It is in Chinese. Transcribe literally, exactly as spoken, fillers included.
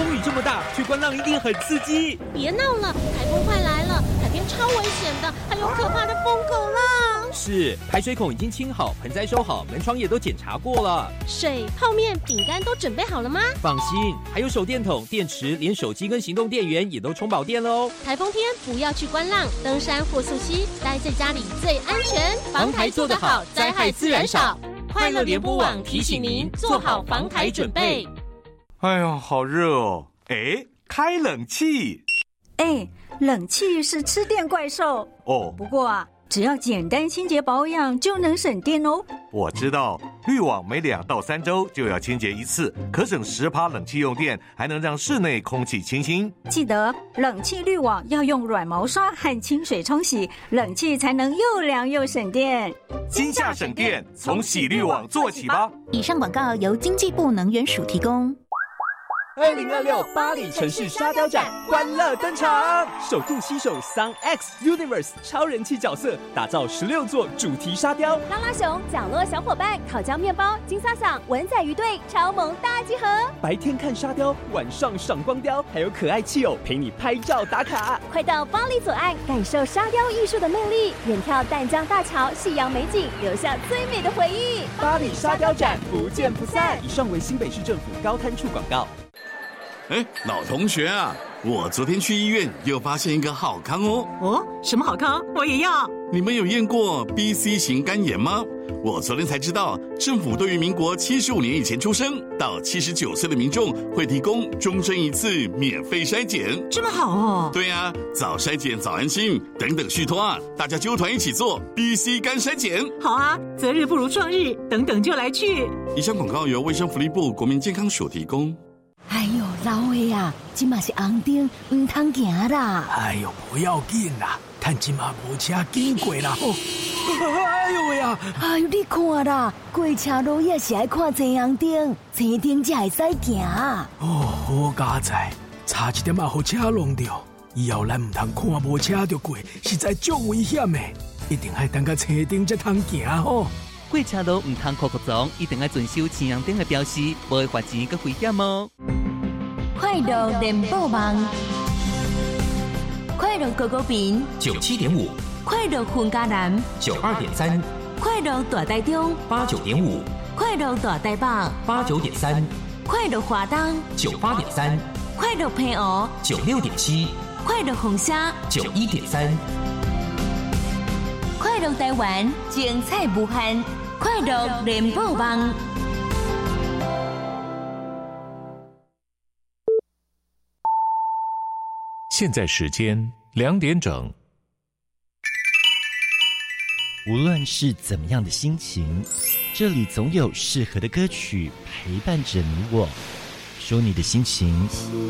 风雨这么大，去观浪一定很刺激。 别闹了，台风快来了，海边超危险的，还有可怕的疯狗浪。 是，排水孔已经清好，盆栽收好，门窗也都检查过了。 水、泡面、饼干都准备好了吗？ 放心，还有手电筒、电池，连手机跟行动电源也都充饱电了哦。 台风天不要去观浪、登山或溯溪，待在家里最安全。 防台做得好，灾害自然少。快乐联播网提醒您做好防台准备。 哎呦，好热哦！哎，开冷气。 哎，冷气是吃电怪兽哦。 不过啊，只要简单清洁保养就能省电哦。 我知道，滤网每两到三周就要清洁一次，可省十趴冷气用电，还能让室内空气清新。 记得冷气滤网要用软毛刷和清水冲洗，冷气才能又凉又省电。 今夏省电，从洗滤网做起吧。 以上广告由经济部能源署提供。 二零二六巴黎城市沙雕展欢乐登场，首度携手 Sun X Universe 超人气角色，打造十六座主题沙雕。 拉拉熊、角落小伙伴、烤焦面包、金萨萨、文仔鱼队超萌大集合。 白天看沙雕，晚上赏光雕，还有可爱气友陪你拍照打卡。 快到巴黎左岸，感受沙雕艺术的魅力，远眺淡江大桥、夕阳美景，留下最美的回忆。 巴黎沙雕展不见不散。以上为新北市政府高滩处广告。 哎，老同学啊，我昨天去医院又发现一个好康哦。 哦，什么好康？我也要。 你们有验过 B C 型肝炎吗？我昨天才知道，政府对于民国七十五年以前出生到七十九岁的民众会提供终身一次免费筛检。 这么好哦？ 对啊，早筛检早安心，等等续托啊，大家揪团一起做 B C 肝筛检。 好啊，择日不如撞日，等等就来去。 以上广告由卫生福利部国民健康署提供。 哎呦，老的啊，这嘛是红灯，唔通行啦。 哎呦，不要紧啦，但这嘛无车经过啦。哦，哎呦喂啊！ 哎呦，你看啦，过车路也是爱看前红灯，前灯才会使行。 哦，好佳哉，差一点啊，互车弄掉。以后咱唔通看无车就过，实在足危险的，一定要等到车灯才通行吼。 过车路唔通扣扣撞，一定要遵守前红灯的标示，无会罚钱佮危险哦。 快乐联播网，快乐狗狗饼九七点五， 快乐混家男九二点三， 快乐大台中八九点五， 快乐大台北八九点三， 快乐华东九八点三， 快乐平湖九六点七， 快乐红沙九一点三， 快乐台湾精彩无限，快乐联播网。 现在时间两点整。 无论是怎么样的心情，这里总有适合的歌曲陪伴着你我。说你的心情，